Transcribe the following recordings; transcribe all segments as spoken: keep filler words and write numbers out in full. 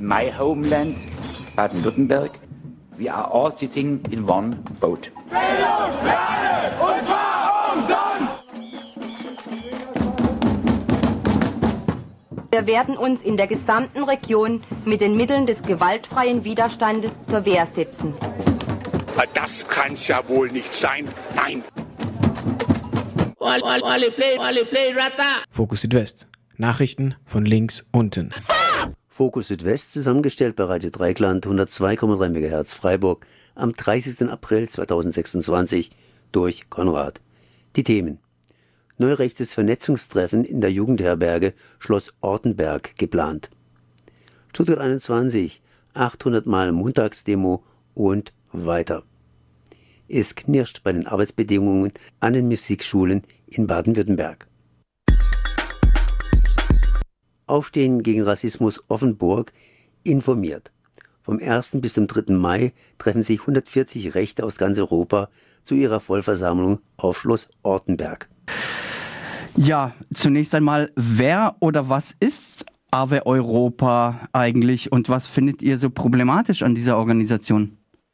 my homeland, Baden-Württemberg, we are all sitting in one boat. Bildung, Lerne, und zwar umsonst! Wir werden uns in der gesamten Region mit den Mitteln des gewaltfreien Widerstandes zur Wehr setzen. Das kann's ja wohl nicht sein. Nein. Fokus Südwest. Nachrichten von links unten. Fokus Südwest, zusammengestellt bei Radio Dreikland, hundertzwei Komma drei Megahertz Freiburg, am dreißigsten April zweitausendsechsundzwanzig durch Konrad. Die Themen: Neurechtes Vernetzungstreffen in der Jugendherberge Schloss Ortenberg geplant. Stuttgart einundzwanzig, achthundert Mal Montagsdemo und weiter. Es knirscht bei den Arbeitsbedingungen an den Musikschulen in Baden-Württemberg. Aufstehen gegen Rassismus Offenburg informiert. Vom ersten bis zum dritten Mai treffen sich hundertvierzig Rechte aus ganz Europa zu ihrer Vollversammlung auf Schloss Ortenberg. Ja, zunächst einmal, wer oder was ist A W E Europa eigentlich und was findet ihr so problematisch an dieser Organisation?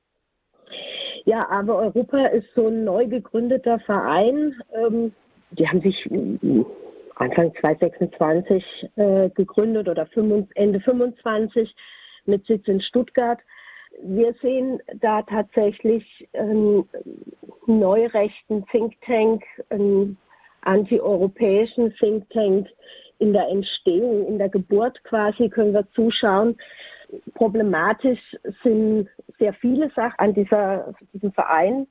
Ja, A W E Europa ist so ein neu gegründeter Verein. Ähm, die haben sich Anfang zweitausendsechsundzwanzig äh, gegründet oder Ende fünfundzwanzig mit Sitz in Stuttgart. Wir sehen da tatsächlich einen neurechten Think Tank, einen anti-europäischen Think Tank in der Entstehung, in der Geburt quasi, können wir zuschauen. Problematisch sind sehr viele Sachen an dieser, diesem Verein.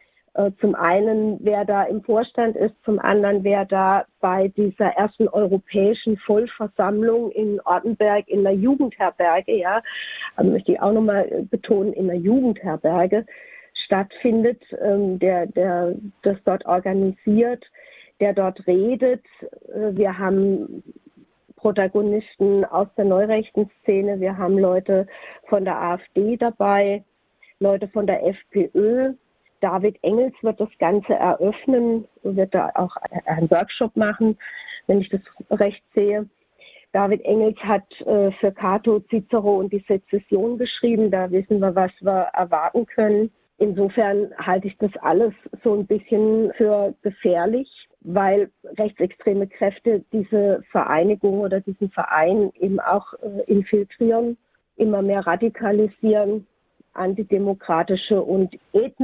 Zum einen, wer da im Vorstand ist, zum anderen, wer da bei dieser ersten europäischen Vollversammlung in Ortenberg in der Jugendherberge, ja, also möchte ich auch nochmal betonen, in der Jugendherberge stattfindet, der, der das dort organisiert, der dort redet. Wir haben Protagonisten aus der neurechten Szene, wir haben Leute von der AfD dabei, Leute von der FPÖ. David Engels wird das Ganze eröffnen, wird da auch einen Workshop machen, wenn ich das recht sehe. David Engels hat äh, für Cato, Cicero und die Sezession geschrieben, da wissen wir, was wir erwarten können. Insofern halte ich das alles so ein bisschen für gefährlich, weil rechtsextreme Kräfte diese Vereinigung oder diesen Verein eben auch äh, infiltrieren, immer mehr radikalisieren, antidemokratische und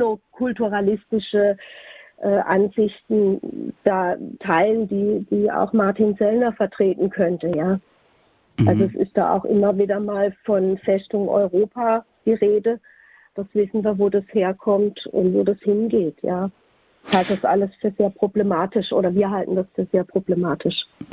ethnokulturalistische äh, Ansichten da teilen, die, die auch Martin Sellner vertreten könnte, ja. Mhm. Also es ist da auch immer wieder mal von Festung Europa die Rede. Das wissen wir, wo das herkommt und wo das hingeht, ja. Ich halte das alles für sehr problematisch oder wir halten das für sehr problematisch.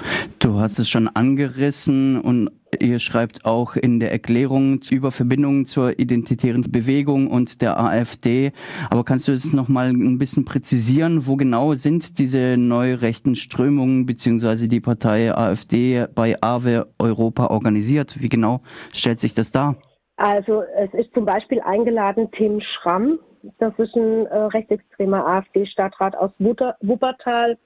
Du hast es schon angerissen und ihr schreibt auch in der Erklärung über Verbindungen zur identitären Bewegung und der AfD. Aber kannst du es nochmal ein bisschen präzisieren, wo genau sind diese neurechten Strömungen bzw. die Partei AfD bei A W E Europa organisiert? Wie genau stellt sich das dar? Also es ist zum Beispiel eingeladen Tim Schramm. Das ist ein äh, rechtsextremer AfD-Stadtrat aus Wutter, Wuppertal,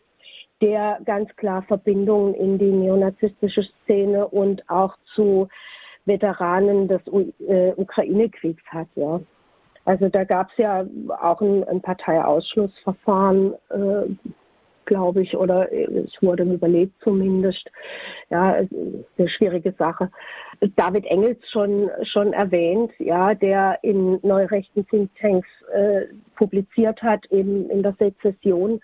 der ganz klar Verbindungen in die neonazistische Szene und auch zu Veteranen des U- äh, Ukraine-Kriegs hat. Ja. Also da gab es ja auch ein, ein Parteiausschlussverfahren, äh, glaube ich, oder es wurde überlegt zumindest. Ja, eine schwierige Sache. David Engels schon schon erwähnt, ja, der in neurechten Thinktanks äh, publiziert hat, eben in der Sezession.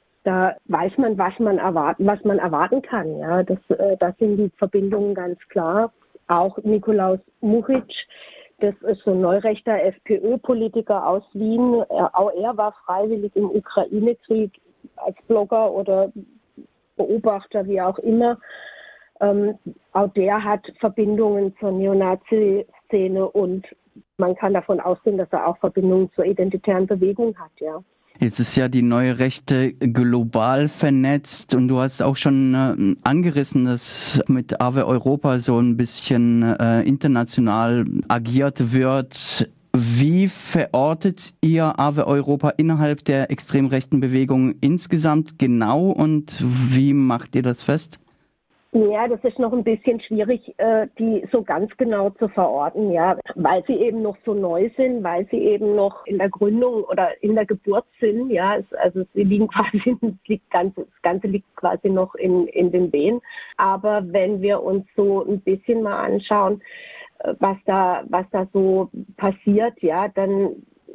Da weiß man, was man erwarten, was man erwarten kann. Ja, das, äh, das sind die Verbindungen ganz klar. Auch Nikolaus Muchic, das ist so ein neurechter FPÖ-Politiker aus Wien. Er, auch er war freiwillig im Ukraine-Krieg als Blogger oder Beobachter, wie auch immer. Ähm, auch der hat Verbindungen zur Neonazi-Szene und man kann davon ausgehen, dass er auch Verbindungen zur identitären Bewegung hat, ja. Jetzt ist ja die neue Rechte global vernetzt und du hast auch schon äh, angerissen, dass mit A W E Europa so ein bisschen äh, international agiert wird. Wie verortet ihr A W E Europa innerhalb der extrem rechten Bewegung insgesamt genau und wie macht ihr das fest? Ja, das ist noch ein bisschen schwierig, äh, die so ganz genau zu verorten, ja, weil sie eben noch so neu sind, weil sie eben noch in der Gründung oder in der Geburt sind, ja, es, also sie liegen quasi, das, liegt ganz, das Ganze liegt quasi noch in, in den Wehen. Aber wenn wir uns so ein bisschen mal anschauen, was da, was da so passiert, ja, dann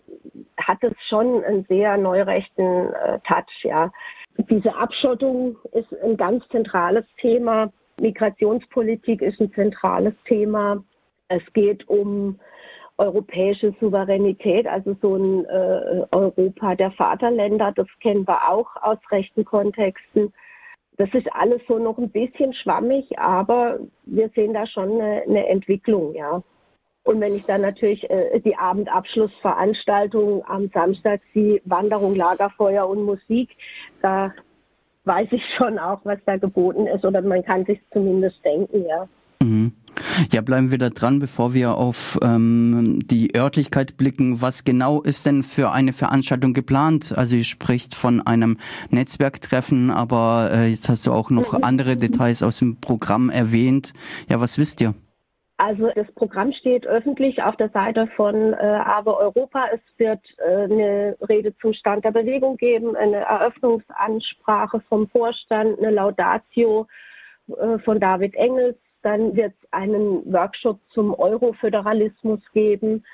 hat es schon einen sehr neurechten äh, Touch, ja. Diese Abschottung ist ein ganz zentrales Thema. Migrationspolitik ist ein zentrales Thema. Es geht um europäische Souveränität, also so ein äh, Europa der Vaterländer. Das kennen wir auch aus rechten Kontexten. Das ist alles so noch ein bisschen schwammig, aber wir sehen da schon eine, eine Entwicklung, ja. Und wenn ich dann natürlich äh, die Abendabschlussveranstaltung am Samstag sehe, Wanderung, Lagerfeuer und Musik, da weiß ich schon auch, was da geboten ist, oder man kann sich zumindest denken, ja. Mhm. Ja, bleiben wir da dran, bevor wir auf ähm, die Örtlichkeit blicken. Was genau ist denn für eine Veranstaltung geplant? Also ihr spricht von einem Netzwerktreffen, aber äh, jetzt hast du auch noch mhm. andere Details aus dem Programm erwähnt. Ja, was wisst ihr? Also das Programm steht öffentlich auf der Seite von äh, A W E Europa. Es wird äh, eine Rede zum Stand der Bewegung geben, eine Eröffnungsansprache vom Vorstand, eine Laudatio äh, von David Engels. Dann wird es einen Workshop zum Euroföderalismus geben,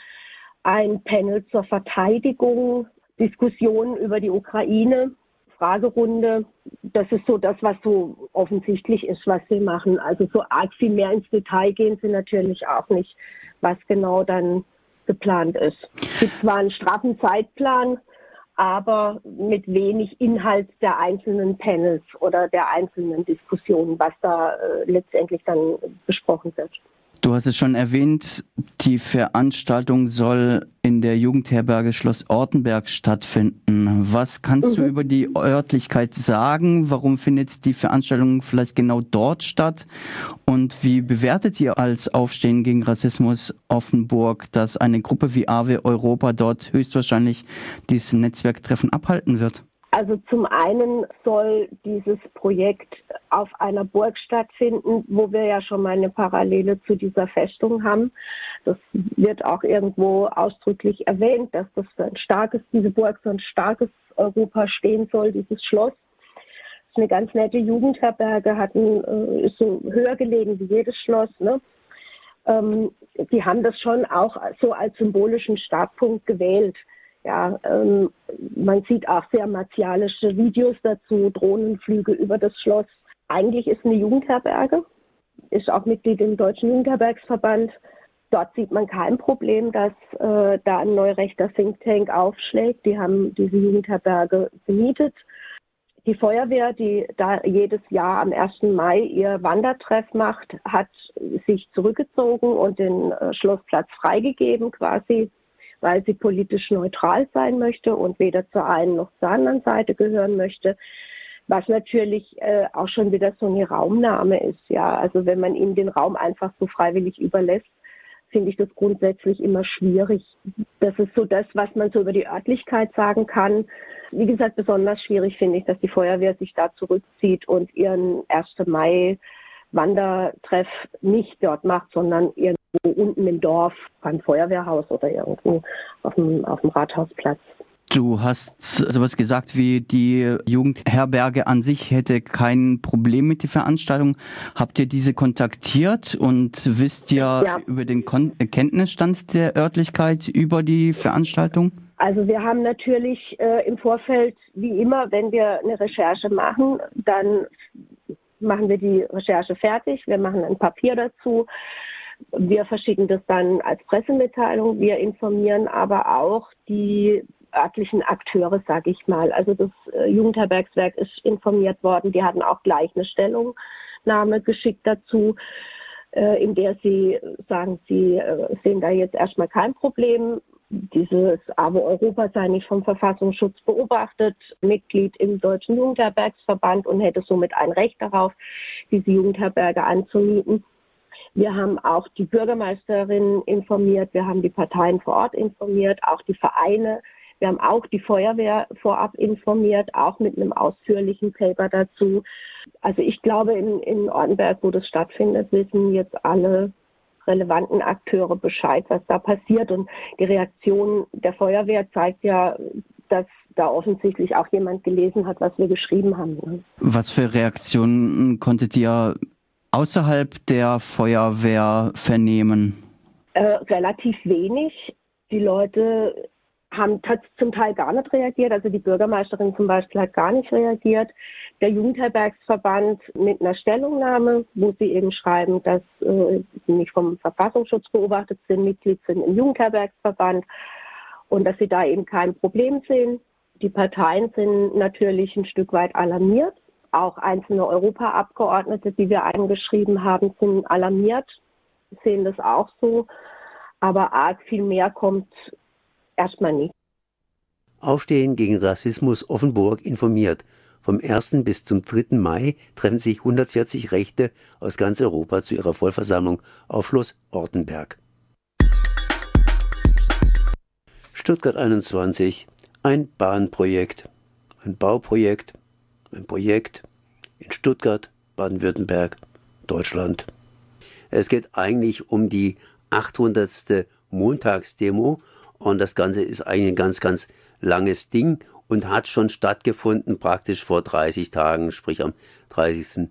ein Panel zur Verteidigung, Diskussionen über die Ukraine, Fragerunde. Das ist so das, was so offensichtlich ist, was wir machen. Also so arg viel mehr ins Detail gehen sie natürlich auch nicht, was genau dann geplant ist. Es gibt zwar einen straffen Zeitplan, aber mit wenig Inhalt der einzelnen Panels oder der einzelnen Diskussionen, was da äh, letztendlich dann besprochen wird. Du hast es schon erwähnt, die Veranstaltung soll in der Jugendherberge Schloss Ortenberg stattfinden. Was kannst mhm. du über die Örtlichkeit sagen? Warum findet die Veranstaltung vielleicht genau dort statt? Und wie bewertet ihr als Aufstehen gegen Rassismus Offenburg, dass eine Gruppe wie A W E Europa dort höchstwahrscheinlich dieses Netzwerktreffen abhalten wird? Also zum einen soll dieses Projekt auf einer Burg stattfinden, wo wir ja schon mal eine Parallele zu dieser Festung haben. Das wird auch irgendwo ausdrücklich erwähnt, dass das ein starkes, diese Burg so ein starkes Europa stehen soll, dieses Schloss. Das ist eine ganz nette Jugendherberge, hat ein, ist so höher gelegen wie jedes Schloss, ne? Ähm, die haben das schon auch so als symbolischen Startpunkt gewählt. Ja, ähm, man sieht auch sehr martialische Videos dazu, Drohnenflüge über das Schloss. Eigentlich ist eine Jugendherberge, ist auch Mitglied im Deutschen Jugendherbergsverband. Dort sieht man kein Problem, dass äh, da ein neurechter Think Tank aufschlägt. Die haben diese Jugendherberge gemietet. Die Feuerwehr, die da jedes Jahr am ersten Mai ihr Wandertreff macht, hat sich zurückgezogen und den äh, Schlossplatz freigegeben quasi, weil sie politisch neutral sein möchte und weder zur einen noch zur anderen Seite gehören möchte, was natürlich äh, auch schon wieder so eine Raumnahme ist. Ja, also wenn man ihnen den Raum einfach so freiwillig überlässt, finde ich das grundsätzlich immer schwierig. Das ist so das, was man so über die Örtlichkeit sagen kann. Wie gesagt, besonders schwierig finde ich, dass die Feuerwehr sich da zurückzieht und ihren ersten Mai Wandertreff nicht dort macht, sondern irgendwo unten im Dorf beim Feuerwehrhaus oder irgendwo auf dem, auf dem Rathausplatz. Du hast sowas gesagt wie, die Jugendherberge an sich hätte kein Problem mit der Veranstaltung. Habt ihr diese kontaktiert und wisst ihr ja über den Kon- Kenntnisstand der Örtlichkeit über die Veranstaltung? Also wir haben natürlich äh, im Vorfeld, wie immer, wenn wir eine Recherche machen, dann machen wir die Recherche fertig, wir machen ein Papier dazu, wir verschicken das dann als Pressemitteilung, wir informieren aber auch die örtlichen Akteure, sage ich mal. Also das äh, Jugendherbergswerk ist informiert worden, die hatten auch gleich eine Stellungnahme geschickt dazu, äh, in der sie sagen, sie äh, sehen da jetzt erstmal kein Problem. Dieses A W E Europa sei nicht vom Verfassungsschutz beobachtet, Mitglied im Deutschen Jugendherbergsverband und hätte somit ein Recht darauf, diese Jugendherberge anzumieten. Wir haben auch die Bürgermeisterin informiert, wir haben die Parteien vor Ort informiert, auch die Vereine, Wir haben auch die Feuerwehr vorab informiert, auch mit einem ausführlichen Paper dazu. Also ich glaube, in, in Ortenberg, wo das stattfindet, wissen jetzt alle relevanten Akteure Bescheid, was da passiert. Und die Reaktion der Feuerwehr zeigt ja, dass da offensichtlich auch jemand gelesen hat, was wir geschrieben haben. Was für Reaktionen konntet ihr außerhalb der Feuerwehr vernehmen? Äh, relativ wenig. Die Leute haben zum Teil gar nicht reagiert. Also die Bürgermeisterin zum Beispiel hat gar nicht reagiert. Der Jugendherbergsverband mit einer Stellungnahme, wo sie eben schreiben, dass äh, sie nicht vom Verfassungsschutz beobachtet sind, Mitglied sind im Jugendherbergsverband und dass sie da eben kein Problem sehen. Die Parteien sind natürlich ein Stück weit alarmiert. Auch einzelne Europaabgeordnete, die wir eingeschrieben haben, sind alarmiert, sehen das auch so. Aber arg viel mehr kommt erstmal nicht. Aufstehen gegen Rassismus Offenburg informiert. Vom ersten bis zum dritten Mai treffen sich hundertvierzig Rechte aus ganz Europa zu ihrer Vollversammlung auf Schloss Ortenberg. Stuttgart einundzwanzig. Ein Bahnprojekt, ein Bauprojekt, ein Projekt in Stuttgart, Baden-Württemberg, Deutschland. Es geht eigentlich um die achthundertste Montagsdemo und das Ganze ist eigentlich ein ganz, ganz langes Ding und hat schon stattgefunden praktisch vor dreißig Tagen, sprich am dreißigsten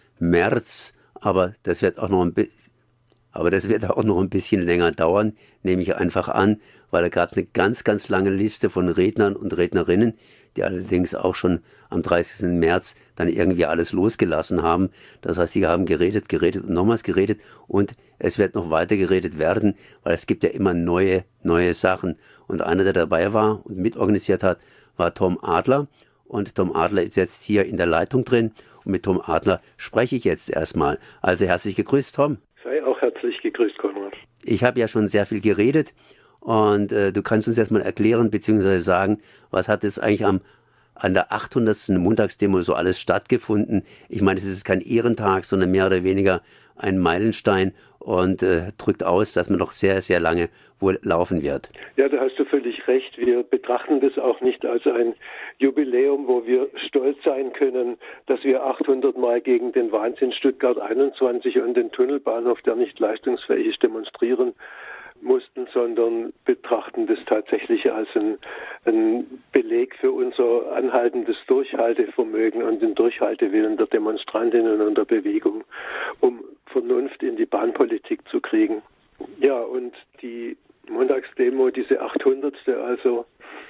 März. Aber das wird auch noch ein bisschen Aber das wird auch noch ein bisschen länger dauern, nehme ich einfach an, weil da gab es eine ganz, ganz lange Liste von Rednern und Rednerinnen, die allerdings auch schon am dreißigsten März dann irgendwie alles losgelassen haben. Das heißt, sie haben geredet, geredet und nochmals geredet und es wird noch weiter geredet werden, weil es gibt ja immer neue, neue Sachen. Und einer, der dabei war und mitorganisiert hat, war Tom Adler. Und Tom Adler ist jetzt hier in der Leitung drin und mit Tom Adler spreche ich jetzt erstmal. Also herzlich gegrüßt, Tom. Sei auch herzlich gegrüßt, Konrad. Ich habe ja schon sehr viel geredet und äh, du kannst uns jetzt mal erklären bzw. sagen, was hat jetzt eigentlich am, an der achthundertsten Montagsdemo so alles stattgefunden? Ich meine, es ist kein Ehrentag, sondern mehr oder weniger ein Meilenstein und äh, drückt aus, dass man noch sehr, sehr lange wohl laufen wird. Ja, da hast du völlig recht. Wir betrachten das auch nicht als ein Jubiläum, wo wir stolz sein können, dass wir achthundert Mal gegen den Wahnsinn Stuttgart einundzwanzig und den Tunnelbahnhof, der nicht leistungsfähig ist, demonstrieren mussten, sondern betrachten das tatsächlich als ein, ein Beleg für unser anhaltendes Durchhaltevermögen und den Durchhaltewillen der Demonstrantinnen und der Bewegung, um Vernunft in die Bahnpolitik zu kriegen. Ja, und die Montagsdemo, diese achthundertste also,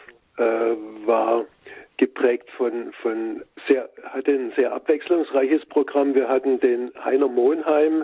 äh, war geprägt von, von sehr, hatte ein sehr abwechslungsreiches Programm. Wir hatten den Heiner Monheim,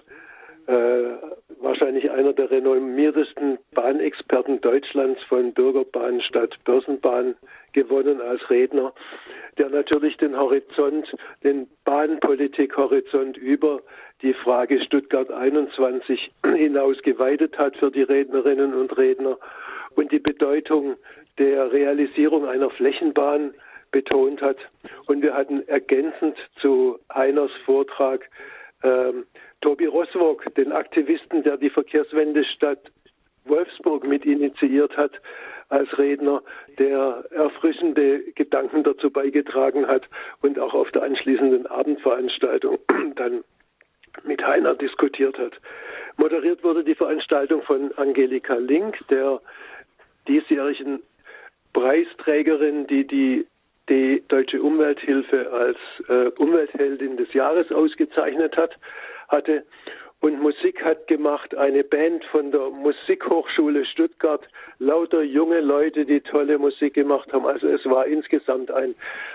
äh, wahrscheinlich einer der renommiertesten Bahnexperten Deutschlands von Bürgerbahn statt Börsenbahn, gewonnen als Redner, der natürlich den Horizont, den Bahnpolitik-Horizont über die Frage Stuttgart einundzwanzig hinaus geweitet hat für die Rednerinnen und Redner und die Bedeutung der Realisierung einer Flächenbahn betont hat. Und wir hatten ergänzend zu Heiners Vortrag ähm, Tobi Roswog, den Aktivisten, der die Verkehrswendestadt Wolfsburg mit initiiert hat, als Redner, der erfrischende Gedanken dazu beigetragen hat und auch auf der anschließenden Abendveranstaltung dann mit Heiner diskutiert hat. Moderiert wurde die Veranstaltung von Angelika Link, der diesjährigen Preisträgerin, die die, die Deutsche Umwelthilfe als äh, Umweltheldin des Jahres ausgezeichnet hat, hatte. Und Musik hat gemacht eine Band von der Musikhochschule Stuttgart, lauter junge Leute, die tolle Musik gemacht haben. Also es war insgesamt ein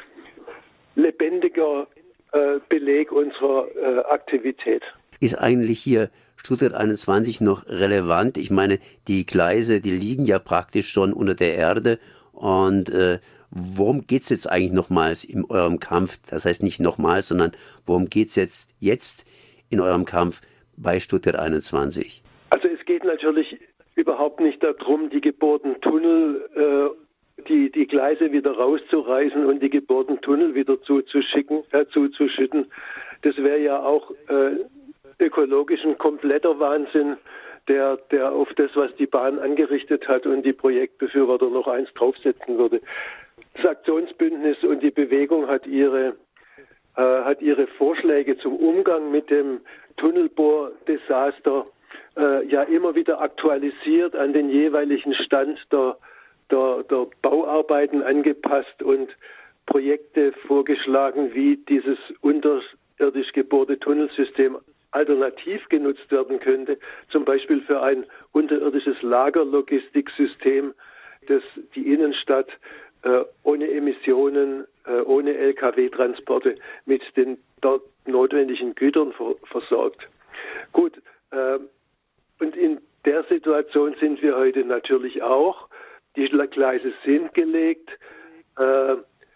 lebendiger äh, Beleg unserer äh, Aktivität. Ist eigentlich hier Stuttgart einundzwanzig noch relevant? Ich meine, die Gleise, die liegen ja praktisch schon unter der Erde und äh, worum geht's jetzt eigentlich nochmals in eurem Kampf? Das heißt nicht nochmals, sondern worum geht's jetzt, jetzt in eurem Kampf bei Stuttgart einundzwanzig? Also es geht natürlich überhaupt nicht darum, die gebohrten Tunnel, äh, die, die Gleise wieder rauszureißen und die gebohrten Tunnel wieder zuzuschicken, äh, zuzuschütten. Das wäre ja auch äh, ökologisch ein kompletter Wahnsinn, der, der auf das, was die Bahn angerichtet hat und die Projektbefürworter noch eins draufsetzen würde. Das Aktionsbündnis und die Bewegung hat ihre, äh, hat ihre Vorschläge zum Umgang mit dem Tunnelbohrdesaster äh, ja immer wieder aktualisiert, an den jeweiligen Stand der, der, der Bauarbeiten angepasst und Projekte vorgeschlagen, wie dieses unterirdisch gebohrte Tunnelsystem alternativ genutzt werden könnte, zum Beispiel für ein unterirdisches Lagerlogistiksystem, das die Innenstadt äh, ohne Emissionen, äh, ohne L K W-Transporte mit den dort notwendigen Gütern ver- versorgt. Gut, äh, und in der Situation sind wir heute natürlich auch. Die Gleise sind gelegt, äh,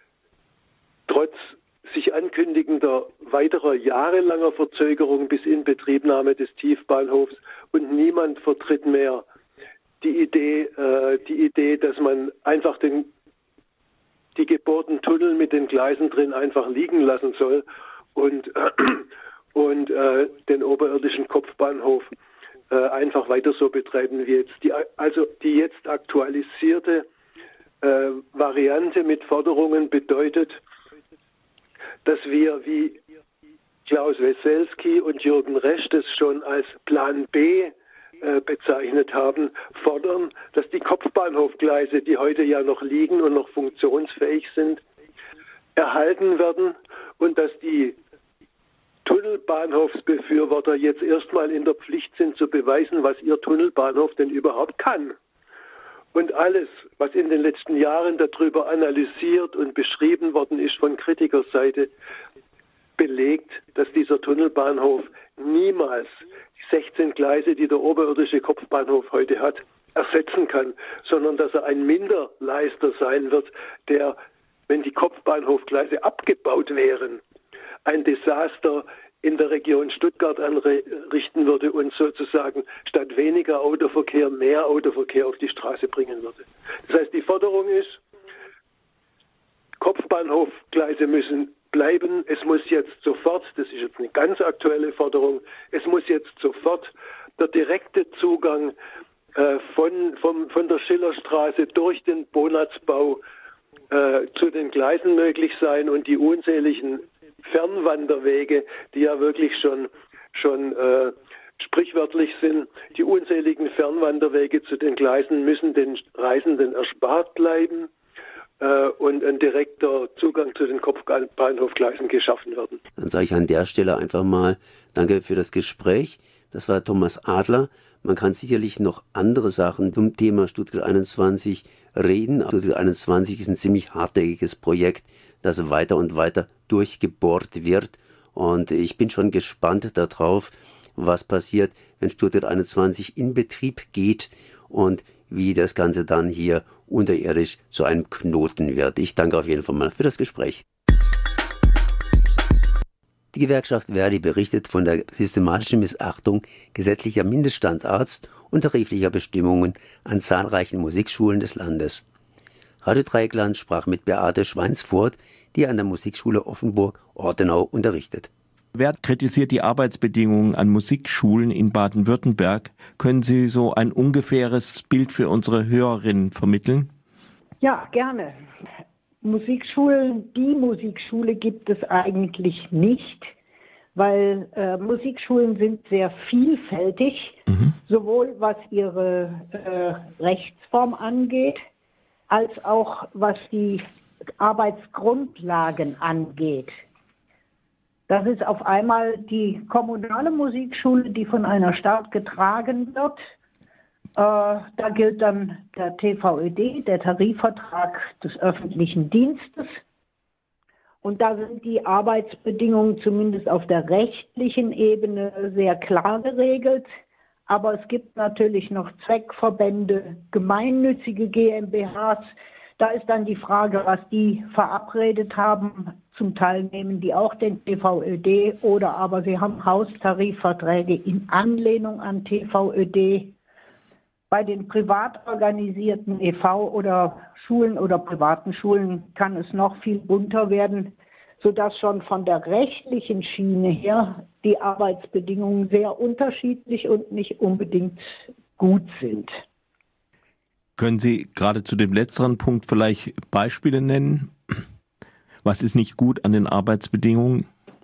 trotz sich ankündigender weiterer jahrelanger Verzögerung bis Inbetriebnahme des Tiefbahnhofs, und niemand vertritt mehr die Idee, äh, die Idee, dass man einfach den, die gebohrten Tunnel mit den Gleisen drin einfach liegen lassen soll und, äh, und äh, den oberirdischen Kopfbahnhof äh, einfach weiter so betreiben wie jetzt. Die, also die jetzt aktualisierte äh, Variante mit Forderungen bedeutet, dass wir, wie Klaus Weselski und Jürgen Resch das schon als Plan B äh, bezeichnet haben, fordern, dass die Kopfbahnhofgleise, die heute ja noch liegen und noch funktionsfähig sind, erhalten werden und dass die Tunnelbahnhofsbefürworter jetzt erstmal in der Pflicht sind, zu beweisen, was ihr Tunnelbahnhof denn überhaupt kann. Und alles, was in den letzten Jahren darüber analysiert und beschrieben worden ist von Kritikerseite, belegt, dass dieser Tunnelbahnhof niemals die sechzehn Gleise, die der oberirdische Kopfbahnhof heute hat, ersetzen kann, sondern dass er ein Minderleister sein wird, der, wenn die Kopfbahnhofgleise abgebaut wären, ein Desaster in der Region Stuttgart anrichten würde und sozusagen statt weniger Autoverkehr mehr Autoverkehr auf die Straße bringen würde. Das heißt, die Forderung ist, Kopfbahnhofgleise müssen bleiben. Es muss jetzt sofort, das ist jetzt eine ganz aktuelle Forderung, es muss jetzt sofort der direkte Zugang äh, von, vom, von der Schillerstraße durch den Bonatzbau äh, zu den Gleisen möglich sein und die unzähligen Fernwanderwege, die ja wirklich schon, schon äh, sprichwörtlich sind, die unzähligen Fernwanderwege zu den Gleisen müssen den Reisenden erspart bleiben äh, und ein direkter Zugang zu den Kopfbahnhofgleisen geschaffen werden. Dann sage ich an der Stelle einfach mal danke für das Gespräch. Das war Thomas Adler. Man kann sicherlich noch andere Sachen zum Thema Stuttgart einundzwanzig reden. Stuttgart einundzwanzig ist ein ziemlich hartnäckiges Projekt, das weiter und weiter durchgebohrt wird. Und ich bin schon gespannt darauf, was passiert, wenn Stuttgart einundzwanzig in Betrieb geht und wie das Ganze dann hier unterirdisch zu einem Knoten wird. Ich danke auf jeden Fall mal für das Gespräch. Die Gewerkschaft Verdi berichtet von der systematischen Missachtung gesetzlicher Mindeststandards und tariflicher Bestimmungen an zahlreichen Musikschulen des Landes. Radio Dreieckland sprach mit Beate Schweinsfurt, die an der Musikschule Offenburg-Ortenau unterrichtet. Wer kritisiert die Arbeitsbedingungen an Musikschulen in Baden-Württemberg? Können Sie so ein ungefähres Bild für unsere Hörerinnen vermitteln? Ja, gerne. Musikschulen, die Musikschule gibt es eigentlich nicht, weil äh, Musikschulen sind sehr vielfältig, mhm. sowohl was ihre äh, Rechtsform angeht, als auch was die Arbeitsgrundlagen angeht. Das ist auf einmal die kommunale Musikschule, die von einer Stadt getragen wird. Äh, da gilt dann der T V Ö D, der Tarifvertrag des öffentlichen Dienstes. Und da sind die Arbeitsbedingungen zumindest auf der rechtlichen Ebene sehr klar geregelt. Aber es gibt natürlich noch Zweckverbände, gemeinnützige G m b Hs. Da ist dann die Frage, was die verabredet haben. Zum Teil nehmen die auch den T V Ö D oder aber sie haben Haustarifverträge in Anlehnung an T V Ö D. Bei den privat organisierten E V oder Schulen oder privaten Schulen kann es noch viel bunter werden. sodass schon von der rechtlichen Schiene her die Arbeitsbedingungen sehr unterschiedlich und nicht unbedingt gut sind. Können Sie gerade zu dem letzteren Punkt vielleicht Beispiele nennen? Was ist nicht gut an den Arbeitsbedingungen?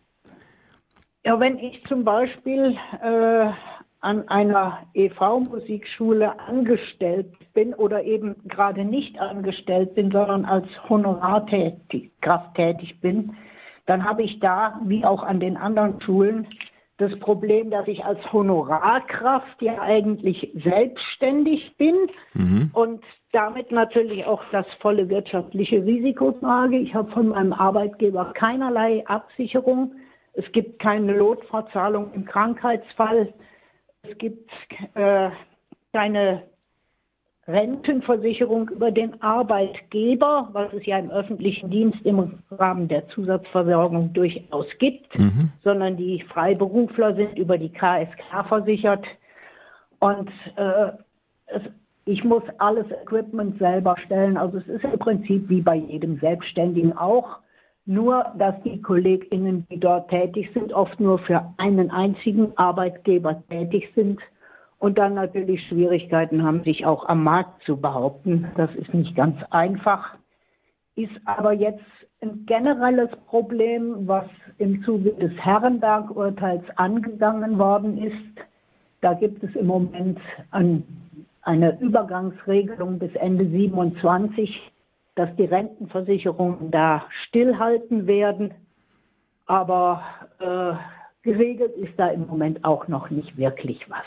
Ja, wenn ich zum Beispiel äh, an einer E V-Musikschule angestellt bin oder eben gerade nicht angestellt bin, sondern als Honorarkraft tätig bin, dann habe ich da, wie auch an den anderen Schulen, das Problem, dass ich als Honorarkraft ja eigentlich selbstständig bin mhm. und damit natürlich auch das volle wirtschaftliche Risiko trage. Ich habe von meinem Arbeitgeber keinerlei Absicherung. Es gibt keine Lohnfortzahlung im Krankheitsfall. Es gibt äh, keine Rentenversicherung über den Arbeitgeber, was es ja im öffentlichen Dienst im Rahmen der Zusatzversorgung durchaus gibt, mhm. sondern die Freiberufler sind über die K S K versichert. Und äh, es, ich muss alles Equipment selber stellen. Also es ist im Prinzip wie bei jedem Selbstständigen auch. Nur, dass die KollegInnen, die dort tätig sind, oft nur für einen einzigen Arbeitgeber tätig sind und dann natürlich Schwierigkeiten haben, sich auch am Markt zu behaupten. Das ist nicht ganz einfach, ist aber jetzt ein generelles Problem, was im Zuge des Herrenberg-Urteils angegangen worden ist. Da gibt es im Moment ein, eine Übergangsregelung bis Ende siebenundzwanzig, dass die Rentenversicherungen da stillhalten werden. Aber äh, geregelt ist da im Moment auch noch nicht wirklich was.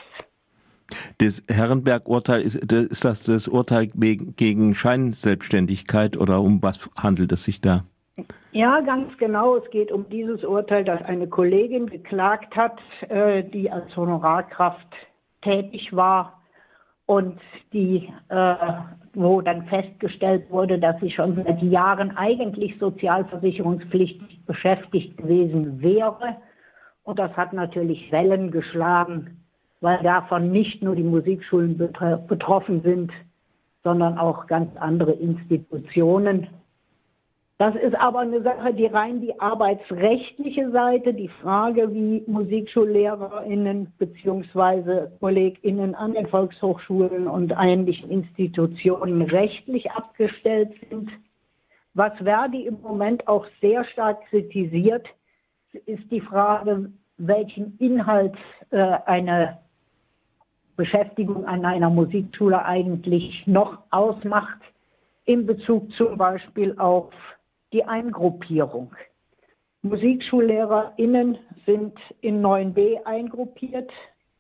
Das Herrenberg-Urteil, ist, ist das das Urteil gegen Scheinselbstständigkeit oder um was handelt es sich da? Ja, ganz genau. Es geht um dieses Urteil, dass eine Kollegin geklagt hat, äh, die als Honorarkraft tätig war und die, äh, wo dann festgestellt wurde, dass sie schon seit Jahren eigentlich sozialversicherungspflichtig beschäftigt gewesen wäre. Und das hat natürlich Wellen geschlagen, weil davon nicht nur die Musikschulen betroffen sind, sondern auch ganz andere Institutionen. Das ist aber eine Sache, die rein die arbeitsrechtliche Seite, die Frage, wie MusikschullehrerInnen bzw. KollegInnen an den Volkshochschulen und ähnlichen Institutionen rechtlich abgestellt sind. Was Verdi im Moment auch sehr stark kritisiert, ist die Frage, welchen Inhalt äh, eine Beschäftigung an einer Musikschule eigentlich noch ausmacht, in Bezug zum Beispiel auf die Eingruppierung. MusikschullehrerInnen sind in neun b eingruppiert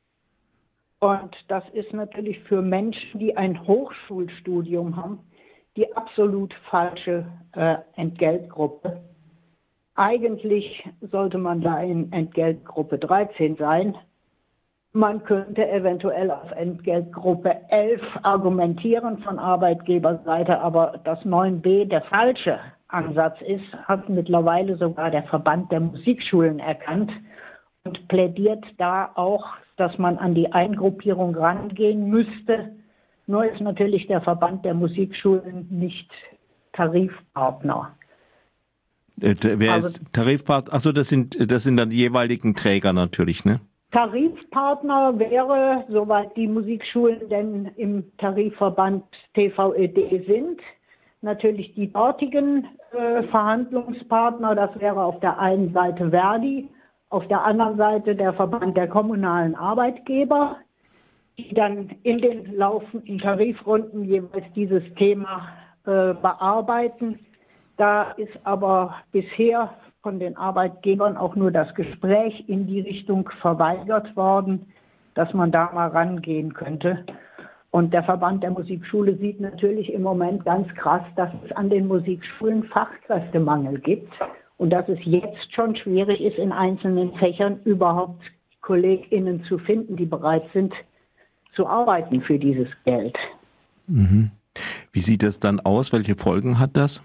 und das ist natürlich für Menschen, die ein Hochschulstudium haben, die absolut falsche äh, Entgeltgruppe. Eigentlich sollte man da in Entgeltgruppe dreizehn sein. Man könnte eventuell auf Entgeltgruppe elf argumentieren von Arbeitgeberseite, aber dass neun b der falsche Ansatz ist, hat mittlerweile sogar der Verband der Musikschulen erkannt und plädiert da auch, dass man an die Eingruppierung rangehen müsste. Nur ist natürlich der Verband der Musikschulen nicht Tarifpartner. Äh, wer also, ist Tarifpartner? Achso, das sind, das sind dann die jeweiligen Träger natürlich, ne? Tarifpartner wäre, soweit die Musikschulen denn im Tarifverband T V E D sind, natürlich die dortigen äh, Verhandlungspartner. Das wäre auf der einen Seite Verdi, auf der anderen Seite der Verband der kommunalen Arbeitgeber, die dann in den laufenden Tarifrunden jeweils dieses Thema äh, bearbeiten. Da ist aber bisher von den Arbeitgebern auch nur das Gespräch in die Richtung verweigert worden, dass man da mal rangehen könnte. Und der Verband der Musikschule sieht natürlich im Moment ganz krass, dass es an den Musikschulen Fachkräftemangel gibt und dass es jetzt schon schwierig ist, in einzelnen Fächern überhaupt KollegInnen zu finden, die bereit sind zu arbeiten für dieses Geld. Mhm. Wie sieht das dann aus? Welche Folgen hat das?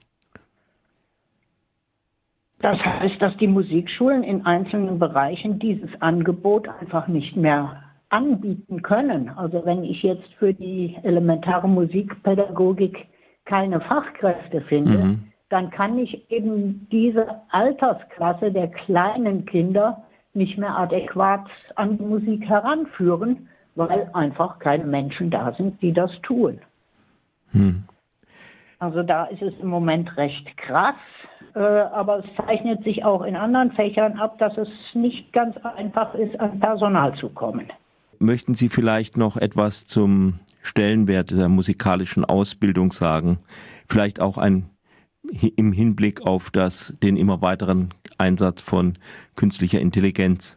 Das heißt, dass die Musikschulen in einzelnen Bereichen dieses Angebot einfach nicht mehr anbieten können. Also wenn ich jetzt für die elementare Musikpädagogik keine Fachkräfte finde, mhm. dann kann ich eben diese Altersklasse der kleinen Kinder nicht mehr adäquat an die Musik heranführen, weil einfach keine Menschen da sind, die das tun. Hm. Also da ist es im Moment recht krass, äh, aber es zeichnet sich auch in anderen Fächern ab, dass es nicht ganz einfach ist, an Personal zu kommen. Möchten Sie vielleicht noch etwas zum Stellenwert der musikalischen Ausbildung sagen? Vielleicht auch ein, im Hinblick auf das, den immer weiteren Einsatz von künstlicher Intelligenz.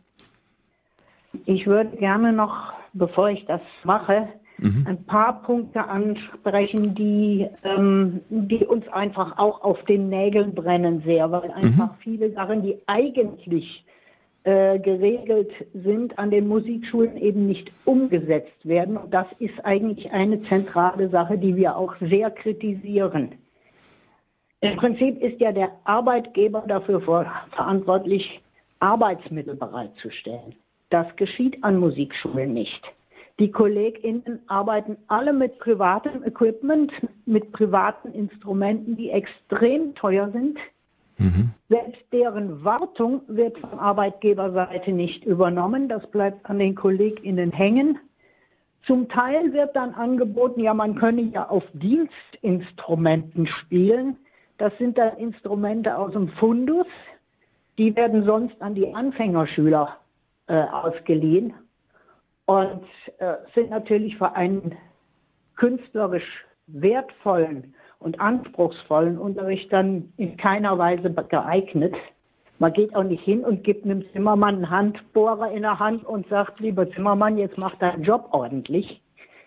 Ich würde gerne noch, bevor ich das mache, mhm. ein paar Punkte ansprechen, die, ähm, die uns einfach auch auf den Nägeln brennen sehr, weil einfach mhm. viele Sachen, die eigentlich äh, geregelt sind, an den Musikschulen eben nicht umgesetzt werden. Und das ist eigentlich eine zentrale Sache, die wir auch sehr kritisieren. Im Prinzip ist ja der Arbeitgeber dafür verantwortlich, Arbeitsmittel bereitzustellen. Das geschieht an Musikschulen nicht. Die KollegInnen arbeiten alle mit privatem Equipment, mit privaten Instrumenten, die extrem teuer sind. Mhm. Selbst deren Wartung wird von Arbeitgeberseite nicht übernommen. Das bleibt an den KollegInnen hängen. Zum Teil wird dann angeboten, ja, man könne ja auf Dienstinstrumenten spielen. Das sind dann Instrumente aus dem Fundus. Die werden sonst an die Anfängerschüler äh, ausgeliehen und äh, sind natürlich für einen künstlerisch wertvollen und anspruchsvollen Unterricht dann in keiner Weise geeignet. Man geht auch nicht hin und gibt einem Zimmermann einen Handbohrer in der Hand und sagt, lieber Zimmermann, jetzt mach deinen Job ordentlich.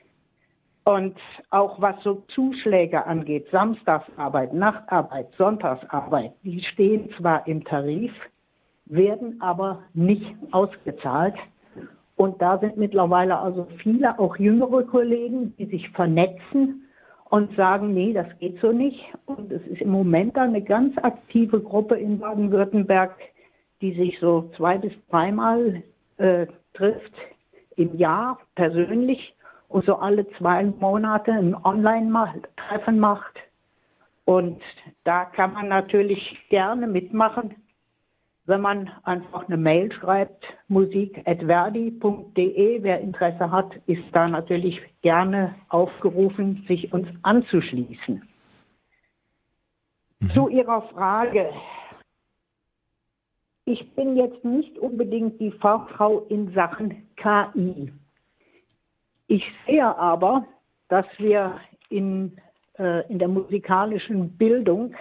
Und auch was so Zuschläge angeht, Samstagsarbeit, Nachtarbeit, Sonntagsarbeit, die stehen zwar im Tarif, werden aber nicht ausgezahlt. Und da sind mittlerweile also viele, auch jüngere Kollegen, die sich vernetzen und sagen, nee, das geht so nicht. Und es ist im Moment da eine ganz aktive Gruppe in Baden-Württemberg, die sich so zwei bis dreimal äh, trifft im Jahr persönlich und so alle zwei Monate ein Online-Treffen macht. Und da kann man natürlich gerne mitmachen, wenn man einfach eine Mail schreibt, musik at verdi punkt de. Wer Interesse hat, ist da natürlich gerne aufgerufen, sich uns anzuschließen. Mhm. Zu Ihrer Frage. Ich bin jetzt nicht unbedingt die Fachfrau in Sachen K I. Ich sehe aber, dass wir in, äh, in der musikalischen Bildung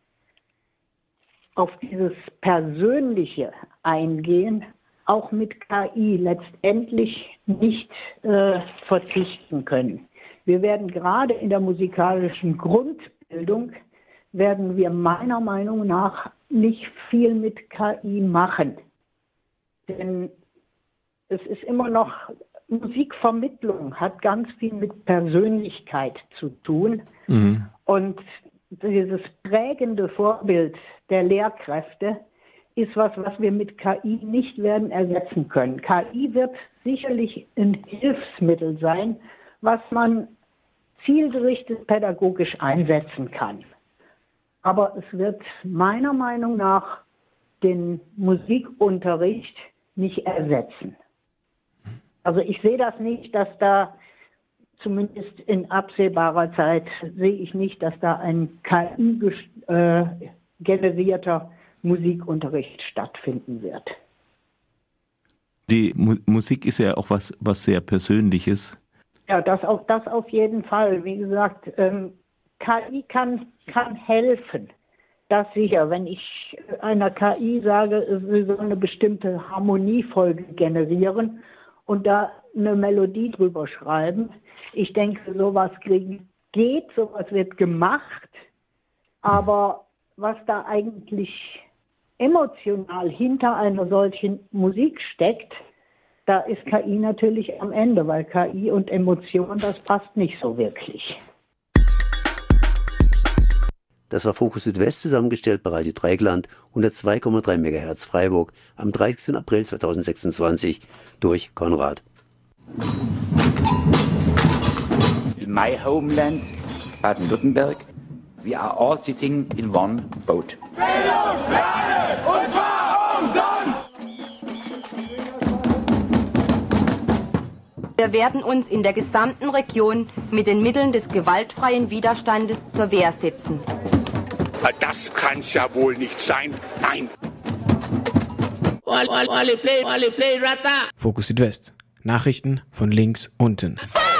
auf dieses Persönliche eingehen, auch mit K I letztendlich nicht äh, verzichten können. Wir werden gerade in der musikalischen Grundbildung, werden wir meiner Meinung nach nicht viel mit K I machen. Denn es ist immer noch, Musikvermittlung hat ganz viel mit Persönlichkeit zu tun. Mhm. Und dieses prägende Vorbild der Lehrkräfte ist was, was wir mit K I nicht werden ersetzen können. K I wird sicherlich ein Hilfsmittel sein, was man zielgerichtet pädagogisch einsetzen kann. Aber es wird meiner Meinung nach den Musikunterricht nicht ersetzen. Also ich sehe das nicht, dass da, zumindest in absehbarer Zeit, sehe ich nicht, dass da ein K I-generierter Musikunterricht stattfinden wird. Die Mu- Musik ist ja auch was, was sehr Persönliches. Ja, das auf, das auf jeden Fall. Wie gesagt, ähm, K I kann, kann helfen. Das sicher. Wenn ich einer K I sage, sie soll eine bestimmte Harmoniefolge generieren und da eine Melodie drüber schreiben, ich denke, sowas kriegen geht, sowas wird gemacht, aber was da eigentlich emotional hinter einer solchen Musik steckt, da ist K I natürlich am Ende, weil K I und Emotion, das passt nicht so wirklich. Das war Fokus Südwest, zusammengestellt bei Radio Dreieckland, hundertzwei Komma drei Megahertz Freiburg, am dreißigsten April zweitausendsechsundzwanzig durch Konrad. In my homeland, Baden-Württemberg, We are all sitting in one boat. Bildung, Lernen, und zwar umsonst! Wir werden uns in der gesamten Region mit den Mitteln des gewaltfreien Widerstandes zur Wehr setzen. Das kann's ja wohl nicht sein. Nein. Fokus Südwest. Nachrichten von links unten.